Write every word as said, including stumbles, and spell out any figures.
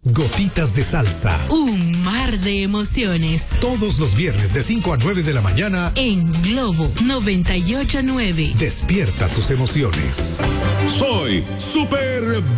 Gotitas de Salsa. Un mar de emociones. Todos los viernes de cinco a nueve de la mañana en Globo noventa y ocho punto nueve. Despierta tus emociones. Soy Super